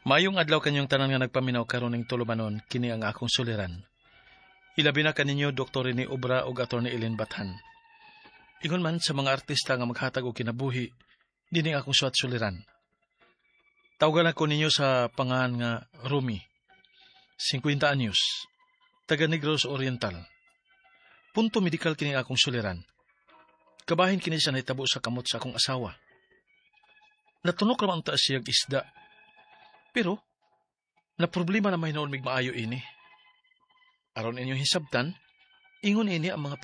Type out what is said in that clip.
Maayong adlaw kanyong tanan nga nagpaminaw karon ning tulumanon kini ang akong suliran. Ilabi na kaninyo Dr. Rene Obra ug Atty. Ellen Bathan. Ingon man sa mga artista nga maghatag og kinabuhi, dini akong suwat suliran. Tawgan ako ninyo sa pangalan nga Rumi, 50 anyos, taga Negros Oriental. Punto medikal kini akong suliran. Kabahin kini sa naitabo sa kamot sa akong asawa. Natunok naman ta siyang isda. Pero, na problema na may noon mig maayo ini. Aron inyong hisabtan, ingon ini ang mga